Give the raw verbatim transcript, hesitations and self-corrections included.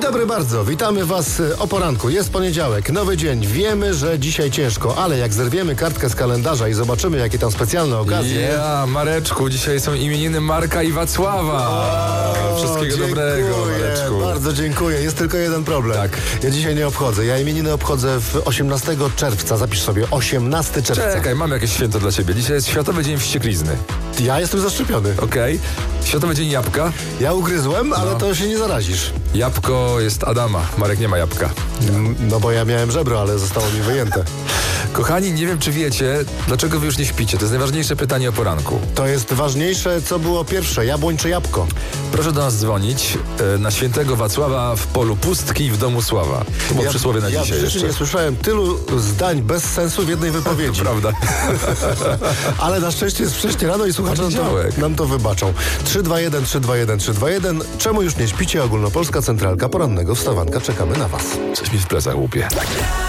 dobry bardzo, witamy Was o poranku. Jest poniedziałek, nowy dzień. Wiemy, że dzisiaj ciężko, ale jak zerwiemy kartkę z kalendarza i zobaczymy, jakie tam specjalne okazje... Ja, Mareczku, dzisiaj są imieniny Marka i Wacława. O, Wszystkiego dziękuję, dobrego, Mareczku. Bardzo dziękuję. Jest tylko jeden problem. Tak. Ja dzisiaj nie obchodzę. Ja imieniny obchodzę w osiemnastego czerwca. Zapisz sobie, osiemnastego czerwca. Czekaj, mam jakieś święto dla ciebie. Dzisiaj jest Światowy Dzień Wścieklizny. Ja jestem zaszczepiony. Okej. Okay. Światowy Dzień Jabłka. Ja ugryzłem, ale No. to się nie zarazisz. Jabłko jest Adama. Marek nie ma jabłka. No bo ja miałem żebro, ale zostało mi wyjęte. Kochani, nie wiem, czy wiecie, dlaczego wy już nie śpicie. To jest najważniejsze pytanie o poranku. To jest ważniejsze, co było pierwsze, jabłoń czy jabłko? Proszę do nas dzwonić e, na świętego Wacława w polu Pustki w domu Sława. To było ja, przysłowie na ja dzisiaj w życiu jeszcze. nie słyszałem tylu zdań bez sensu w jednej wypowiedzi. Prawda. Ale na szczęście jest wcześnie rano i słuchacze nam to, Poniedziałek. nam to wybaczą. trzy dwa jeden trzy dwa jeden trzy dwa jeden. Czemu już nie śpicie? Ogólnopolska Centralka Porannego Wstawanka. Czekamy na Was. Coś mi w plecach łupie.